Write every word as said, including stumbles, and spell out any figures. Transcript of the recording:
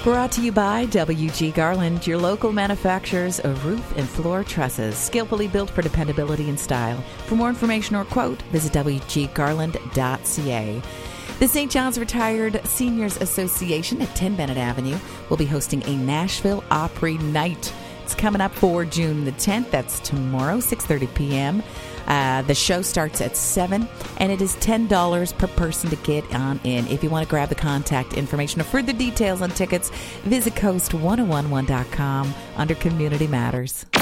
Brought to you by W G Garland, your local manufacturers of roof and floor trusses, skillfully built for dependability and style. For more information or quote, visit w g garland dot c a. The Saint John's Retired Seniors Association at ten Bennett Avenue will be hosting a Nashville Opry Night. It's coming up for June the tenth. That's tomorrow, six thirty p.m. Uh, the show starts at seven, and it is ten dollars per person to get on in. If you want to grab the contact information or further details on tickets, visit coast ten eleven dot com under Community Matters.